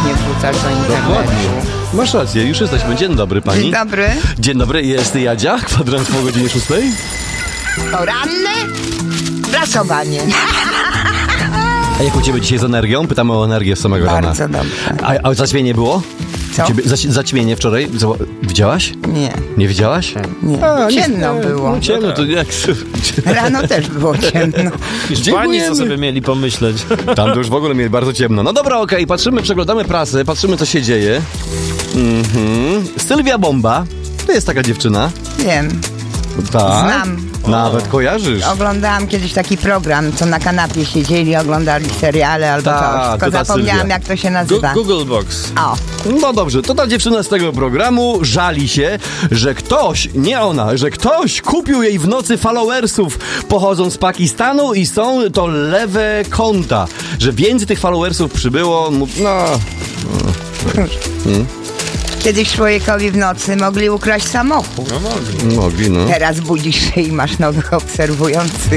nie wrzucasz na internet. Dokładnie. Masz rację, już jesteśmy. Dzień dobry, pani. Dzień dobry. Dzień dobry, jest Jadzia, kwadrans po godzinie 6. Poranne prasowanie. A jak u ciebie dzisiaj z energią? Pytamy o energię z samego rana. Bardzo dobrze. A zaćmienie było? Co? Zaćmienie wczoraj? Widziałaś? Nie, Nie widziałaś? nie. Ciemno było. No, ciemno, to jak... Rano też było ciemno. Hiszpanii co sobie mieli pomyśleć. Tam to już w ogóle mieli bardzo ciemno. No dobra, okej, patrzymy, przeglądamy prasę, patrzymy co się dzieje. Sylwia Bomba, to jest taka dziewczyna. Wiem, Tak. znam. Nawet kojarzysz. Oglądałam kiedyś taki program, co na kanapie siedzieli, oglądali seriale albo Ta, coś. Tylko to ta zapomniałam, Sylwia. jak to się nazywa. Google Box. O, No dobrze, to ta dziewczyna z tego programu żali się, że ktoś, nie ona, że ktoś kupił jej w nocy followersów, pochodzą z Pakistanu i są to lewe konta. Że więcej tych followersów przybyło, kiedyś człowiekowi w nocy mogli ukraść samochód. No mogli. mogli, no. Teraz budzisz się i masz nowych obserwujących.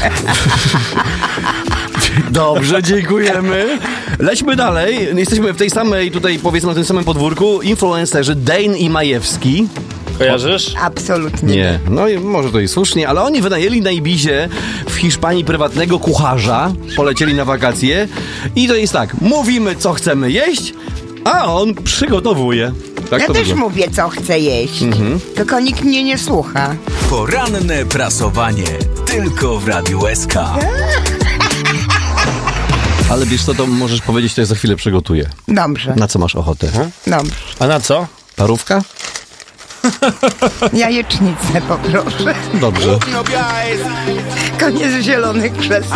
Dobrze, dziękujemy. Lećmy dalej. Jesteśmy w tej samej, tutaj powiedzmy na tym samym podwórku, influencerzy Dane i Majewski. Kojarzysz? Absolutnie. Nie, no i może to i słusznie, ale oni wynajęli na Ibizie w Hiszpanii prywatnego kucharza, polecieli na wakacje i to jest tak, mówimy co chcemy jeść, a on przygotowuje. Tak Ja to też wygląda. mówię, co chcę jeść. Tylko nikt mnie nie słucha. Poranne prasowanie. Tylko w Radiu SK. Ale wiesz co, to możesz powiedzieć, to ja za chwilę przygotuję. Dobrze, Na co masz ochotę? dobrze. A na co? Parówka? Jajecznicę poproszę. Dobrze. Koniec zielonych krzeseł.